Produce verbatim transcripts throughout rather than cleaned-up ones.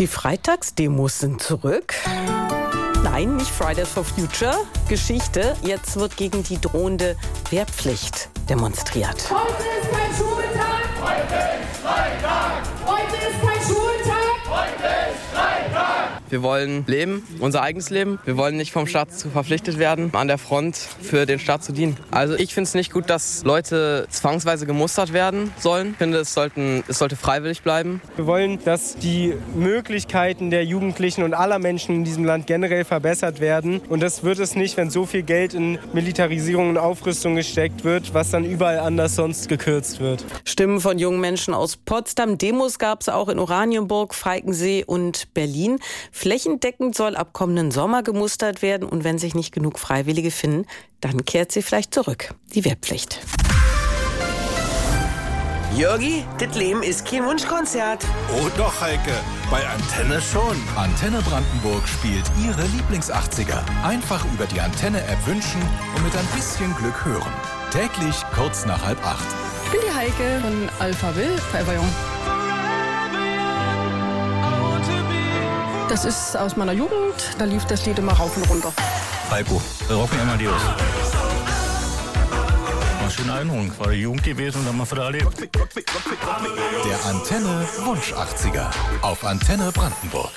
Die Freitagsdemos sind zurück. Nein, nicht Fridays for Future. Geschichte. Jetzt wird gegen die drohende Wehrpflicht demonstriert. Heute ist kein Schultag. Heute ist Freitag. Heute ist kein Schultag. Heute ist Freitag. Wir wollen leben, unser eigenes Leben. Wir wollen nicht vom Staat zu verpflichtet werden, an der Front für den Staat zu dienen. Also ich finde es nicht gut, dass Leute zwangsweise gemustert werden sollen. Ich finde, es, sollten, es sollte freiwillig bleiben. Wir wollen, dass die Möglichkeiten der Jugendlichen und aller Menschen in diesem Land generell verbessert werden. Und das wird es nicht, wenn so viel Geld in Militarisierung und Aufrüstung gesteckt wird, was dann überall anders sonst gekürzt wird. Stimmen von jungen Menschen aus Potsdam. Demos gab es auch in Oranienburg, Falkensee und Berlin. Flächendeckend soll ab kommenden Sommer gemustert werden. Und wenn sich nicht genug Freiwillige finden, dann kehrt sie vielleicht zurück. Die Wehrpflicht. Jörgi, das Leben ist kein Wunschkonzert. Oh doch, Heike, bei Antenne schon. Antenne Brandenburg spielt Ihre Lieblings-achtziger. Einfach über die Antenne-App wünschen und mit ein bisschen Glück hören. Täglich kurz nach halb acht. Ich bin die Heike von Alpha Will, Forever Young. Das ist aus meiner Jugend, da lief das Lied immer rauf und runter. Heiko, Rocky Amadeus. Schöne Erinnerung, war die Jugend gewesen und haben wir wieder erlebt. Der Antenne Wunsch achtziger auf Antenne Brandenburg.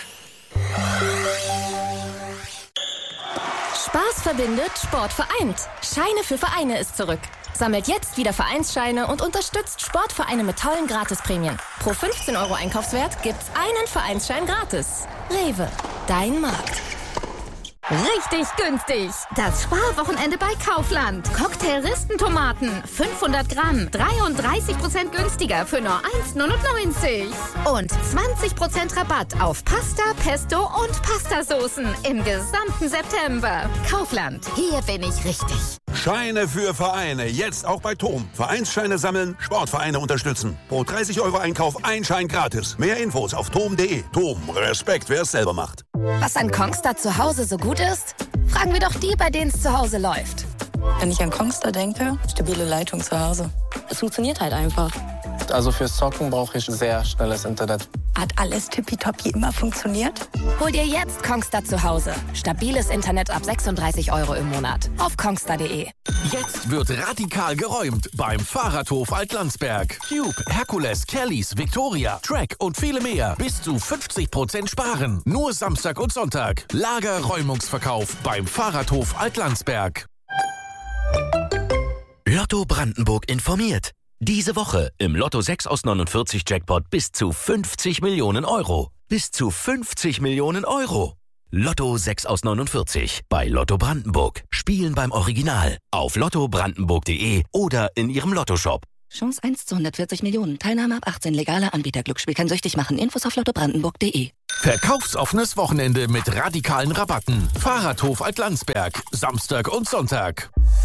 Spaß verbindet, Sport vereint. Scheine für Vereine ist zurück. Sammelt jetzt wieder Vereinsscheine und unterstützt Sportvereine mit tollen Gratisprämien. Pro fünfzehn Euro Einkaufswert gibt's einen Vereinsschein gratis. Rewe, dein Markt. Richtig günstig. Das Sparwochenende bei Kaufland. Cocktail-Ristentomaten, fünfhundert Gramm, dreiunddreißig Prozent günstiger für nur eins neunundneunzig. Und zwanzig Prozent Rabatt auf Pasta, Pesto und Pastasoßen im gesamten September. Kaufland, hier bin ich richtig. Scheine für Vereine, jetzt auch bei Tom. Vereinsscheine sammeln, Sportvereine unterstützen. Pro dreißig Euro Einkauf ein Schein gratis. Mehr Infos auf tom punkt de. Tom, Respekt, wer es selber macht. Was an Kongstar zu Hause so gut ist? Fragen wir doch die, bei denen es zu Hause läuft. Wenn ich an Kongstar denke, stabile Leitung zu Hause. Es funktioniert halt einfach. Also fürs Zocken brauche ich sehr schnelles Internet. Hat alles tippitoppi immer funktioniert? Hol dir jetzt Kongstar zu Hause. Stabiles Internet ab sechsunddreißig Euro im Monat. Auf kongstar punkt de. Jetzt wird radikal geräumt beim Fahrradhof Altlandsberg. Cube, Herkules, Kellys, Victoria, Track und viele mehr. Bis zu fünfzig Prozent sparen. Nur Samstag und Sonntag. Lagerräumungsverkauf beim Fahrradhof Altlandsberg. Lotto Brandenburg informiert. Diese Woche im Lotto sechs aus neunundvierzig Jackpot bis zu fünfzig Millionen Euro. Bis zu fünfzig Millionen Euro. Lotto sechs aus neunundvierzig bei Lotto Brandenburg. Spielen beim Original auf lotto brandenburg punkt de oder in Ihrem Lottoshop. Chance eins zu hundertvierzig Millionen. Teilnahme ab achtzehn. Legaler Anbieter. Glücksspiel kann süchtig machen. Infos auf lotto brandenburg punkt de. Verkaufsoffenes Wochenende mit radikalen Rabatten. Fahrradhof Altlandsberg. Samstag und Sonntag.